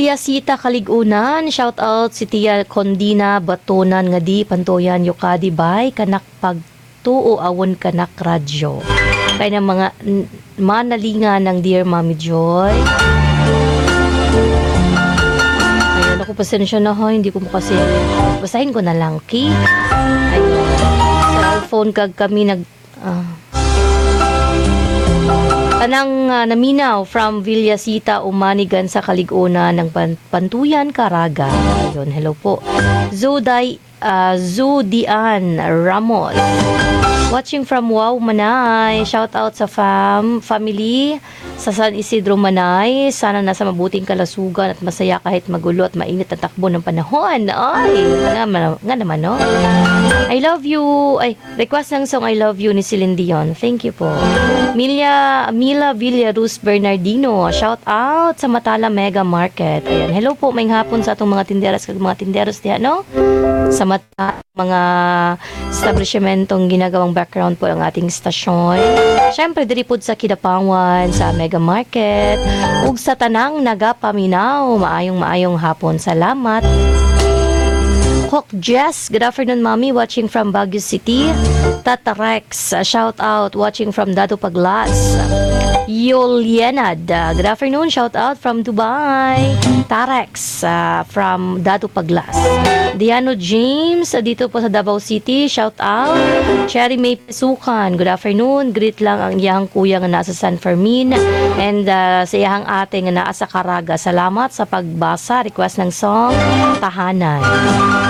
Villasita Kaligunan, shout out si Tia Condina Batonan nga di pantoyan yukadi bay kanak pagtuo awon kanak radyo. Kaya ng mga manalingan ng Dear Mommy Joy. Ayun, ako pasensya na ho, hindi ko mo kasi basahin ko na lang, Ki. Ayun, cellphone kag kami Tanang naminaw from Villasita Umanigan sa Kaligunan ng Pantuyan, Caraga. Ayun, hello po. Zudian Ramos. Watching from Wow Manay. Shout out sa family sa San Isidro Manay. Sana nasa mabuting kalasugan at masaya kahit magulo at mainit ang takbo ng panahon. Ay, nga naman, no? I love you. Ay, request ng song I love you ni Celine Dion. Thank you po. Mila Villaruz Bernardino. Shout out sa Matala Mega Market. Ayan, hello po. May hapon sa atong mga tinderas kag mga tinderos diha, no? Sa mga establishmentong ginagawang background po ang ating stasyon. Siyempre, diri po sa Kidapawan, sa Mega Market, ug sa tanang nagapaminaw. Maayong hapon. Salamat. Cook Jess, good afternoon, Mommy. Watching from Baguio City. Tata Rex, shout out. Watching from Dado Paglas. Yolienad, good afternoon. Shout out from Dubai. Tarex, from Dado Paglas. Diano James, dito po sa Davao City. Shout out. Cherry May Pesukan, good afternoon. Greet lang ang iyang kuya nga nasa San Fermin. And sa iyang ate nga nasa Caraga. Salamat sa pagbasa. Request ng song, Tahanan.